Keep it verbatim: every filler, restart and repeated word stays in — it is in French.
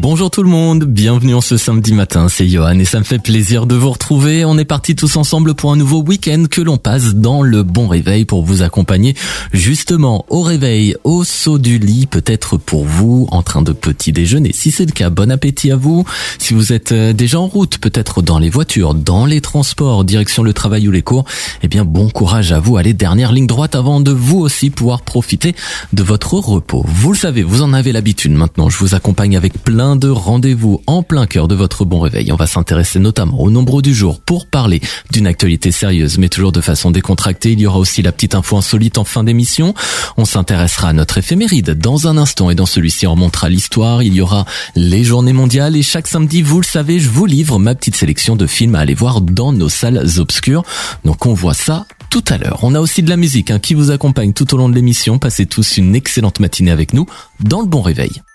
Bonjour tout le monde, bienvenue en ce samedi matin, c'est Johan et ça me fait plaisir de vous retrouver. On est partis tous ensemble pour un nouveau week-end que l'on passe dans le bon réveil pour vous accompagner justement au réveil, au saut du lit, peut-être pour vous en train de petit déjeuner. Si c'est le cas, bon appétit à vous. Si vous êtes déjà en route, peut-être dans les voitures, dans les transports, direction le travail ou les cours, eh bien bon courage à vous. Allez, dernière ligne droite avant de vous aussi pouvoir profiter de votre repos. Vous le savez, vous en avez l'habitude maintenant. Je vous accompagne avec plein de rendez-vous en plein cœur de votre bon réveil. On va s'intéresser notamment aux nombreux du jour pour parler d'une actualité sérieuse, mais toujours de façon décontractée. Il y aura aussi la petite info insolite en fin d'émission. On s'intéressera à notre éphéméride dans un instant et dans celui-ci on remontera l'histoire. Il y aura les journées mondiales et chaque samedi, vous le savez, je vous livre ma petite sélection de films à aller voir dans nos salles obscures. Donc on voit ça tout à l'heure. On a aussi de la musique hein, qui vous accompagne tout au long de l'émission. Passez tous une excellente matinée avec nous dans le bon réveil.